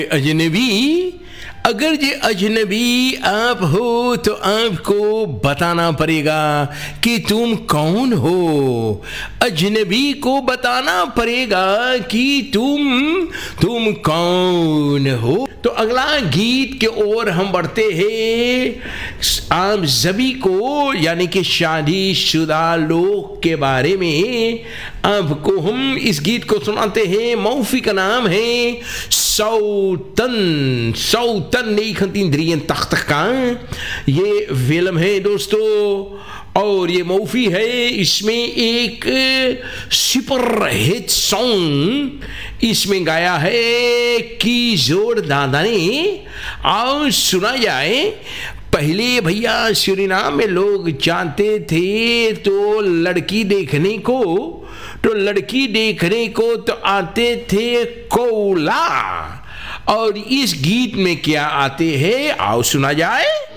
अजनबी, अगर ये अजनबी आप हो तो आपको बताना पड़ेगा कि तुम कौन हो। अजनबी को बताना पड़ेगा कि तुम कौन हो। तो अगला गीत के ओर हम बढ़ते हैं। आप सभी को यानी कि शादीशुदा लोग के बारे में आपको हम इस गीत को सुनाते हैं। मौफी का नाम है सौतन। सौतन नहीं खंती इंद्रियन तख्त का ये फिल्म है दोस्तों, और ये मौफी है। इसमें एक सुपर हिट सॉन्ग इसमें गाया है किशोर दादा ने। आओ सुना जाए। पहले भैया सूरीनाम में लोग जानते थे तो लड़की देखने को तो आते थे कोला, और इस गीत में क्या आते हैं आओ सुना जाए।